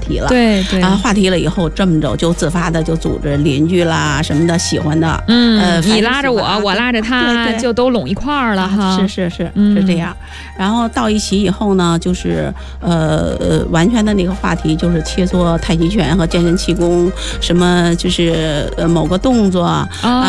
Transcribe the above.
题了。 对对啊，话题了以后，这么着就自发的就组织邻居啦什么的喜欢的， 你拉着我，我拉着他，就都拢一块儿了哈。 是这样。然后到一起以后呢，就是完全的那个话题就是切磋太极拳和健身气功，什么就是某个动作